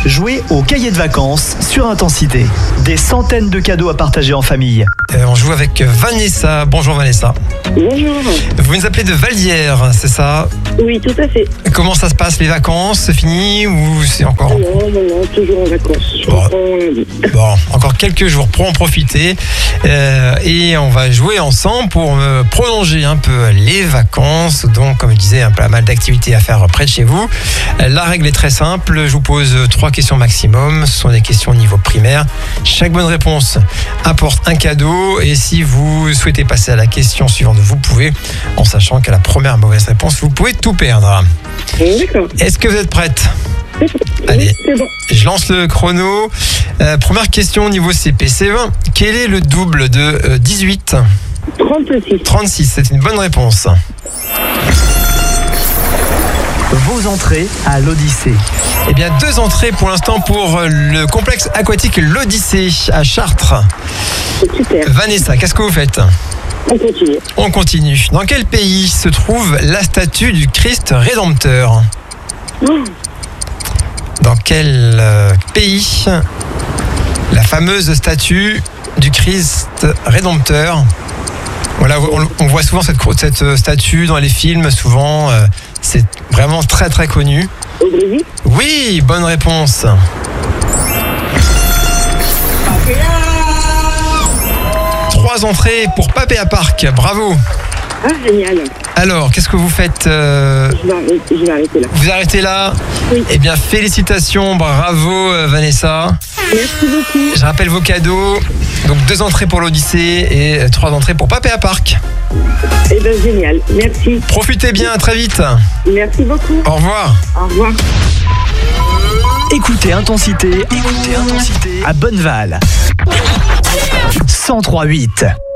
Jouez au cahier de vacances sur Intensité. Des centaines de cadeaux à partager en famille. On joue avec Vanessa. Bonjour Vanessa. Bonjour. Vous nous appelez de Vallière, c'est ça? Oui, tout à fait. Comment ça se passe, les vacances? C'est fini ou c'est encore... Non, toujours en vacances. Je reprends lundi. Bon, encore quelques jours pour en profiter. Et on va jouer ensemble pour prolonger un peu les vacances. Donc, comme je disais, pas mal d'activités à faire près de chez vous. La règle est très simple. Je vous pose 3 questions maximum. Ce sont des questions au niveau primaire. Chaque bonne réponse apporte un cadeau. Et si vous souhaitez passer à la question suivante, vous pouvez, en sachant qu'à la première mauvaise réponse, vous pouvez tout perdre. D'accord. Est-ce que vous êtes prête? Allez, Allez, c'est bon. je lance le chrono. Première question au niveau CP-C20. Quel est le double de 18? 36. 36, c'est une bonne réponse. Vos entrées à l'Odyssée. Eh bien, 2 entrées pour l'instant pour le complexe aquatique l'Odyssée à Chartres. C'est super. Vanessa, qu'est-ce que vous faites? On continue. On continue. Dans quel pays se trouve la statue du Christ Rédempteur? Dans quel pays la fameuse statue du Christ Rédempteur? Voilà, on voit souvent cette statue dans les films, souvent. C'est vraiment très très connu. Au Brésil? Oui, bonne réponse. Trois entrées pour Papéa Park, bravo. Ah, génial. Alors, qu'est-ce que vous faites Je vais arrêter là. Vous arrêtez là? Oui. Eh bien, félicitations, bravo Vanessa. Merci beaucoup. Je rappelle vos cadeaux. Donc 2 entrées pour l'Odyssée et 3 entrées pour Papéa Park. Eh bien, génial. Merci. Profitez bien, à très vite. Merci beaucoup. Au revoir. Au revoir. Écoutez Intensité à Bonneval. 103.8.